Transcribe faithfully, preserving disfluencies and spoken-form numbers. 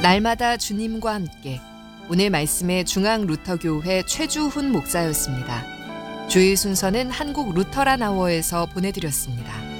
날마다 주님과 함께. 오늘 말씀의 중앙루터교회 최주훈 목사였습니다. 주일 순서는 한국 루터란 아워에서 보내드렸습니다.